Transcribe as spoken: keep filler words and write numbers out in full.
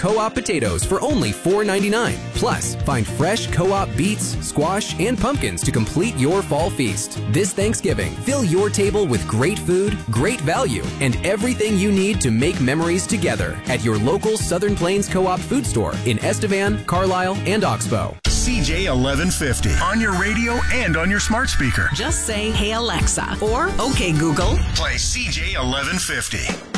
Co-op potatoes for only four ninety-nine. Plus, find fresh Co-op beets, squash, and pumpkins to complete your fall feast. This Thanksgiving, fill your table with great food, great value, and everything you need to make memories together at your local Southern Plains Co-op food store in Estevan, Carlisle, and Oxbow. C J eleven fifty on your radio and on your smart speaker. Just say, "Hey Alexa," or "Okay Google." Play C J eleven fifty.